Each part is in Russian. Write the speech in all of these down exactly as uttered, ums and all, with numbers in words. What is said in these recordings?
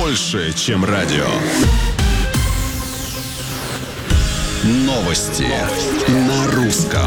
больше, чем радио. Новости на русском.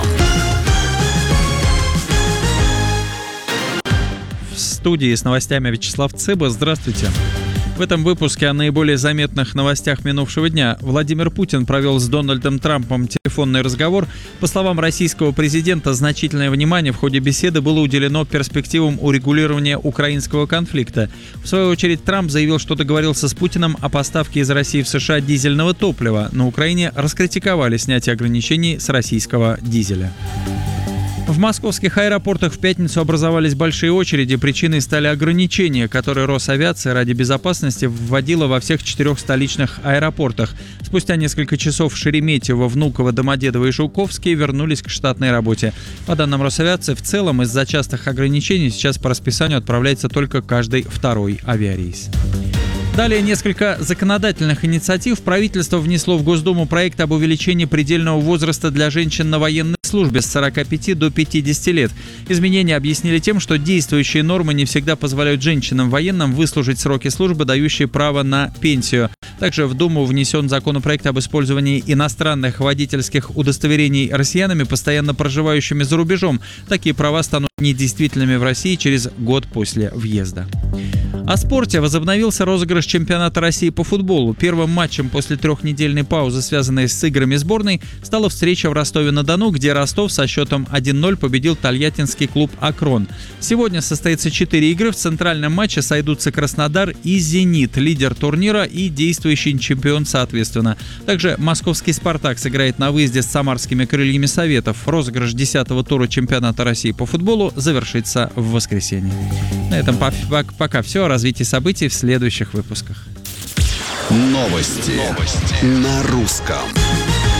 В студии с новостями Вячеслав Цыба. Здравствуйте. В этом выпуске о наиболее заметных новостях минувшего дня. Владимир Путин провел с Дональдом Трампом телефонный разговор. По словам российского президента, значительное внимание в ходе беседы было уделено перспективам урегулирования украинского конфликта. В свою очередь, Трамп заявил, что договорился с Путиным о поставке из России в США дизельного топлива. На Украине раскритиковали снятие ограничений с российского дизеля. В московских аэропортах в пятницу образовались большие очереди. Причиной стали ограничения, которые Росавиация ради безопасности вводила во всех четырех столичных аэропортах. Спустя несколько часов в Шереметьево, Внуково, Домодедово и Жуковский вернулись к штатной работе. По данным Росавиации, в целом из-за частых ограничений сейчас по расписанию отправляется только каждый второй авиарейс. Далее несколько законодательных инициатив. Правительство внесло в Госдуму проект об увеличении предельного возраста для женщин на военной службе с сорока пяти до пятидесяти лет. Изменения объяснили тем, что действующие нормы не всегда позволяют женщинам военным выслужить сроки службы, дающие право на пенсию. Также в Думу внесен законопроект об использовании иностранных водительских удостоверений россиянами, постоянно проживающими за рубежом. Такие права станут недействительными в России через год после въезда. О спорте. Возобновился розыгрыш чемпионата России по футболу. Первым матчем после трехнедельной паузы, связанной с играми сборной, стала встреча в Ростове-на-Дону, где Ростов со счетом один ноль победил тольяттинский клуб «Акрон». Сегодня состоится четыре игры. В центральном матче сойдутся Краснодар и «Зенит», лидер турнира и действующий чемпион соответственно. Также московский «Спартак» сыграет на выезде с самарскими «Крыльями Советов». Розыгрыш десятого тура чемпионата России по футболу завершится в воскресенье. На этом пока все. О развитии событий в следующих выпусках. Новости, Новости. На русском.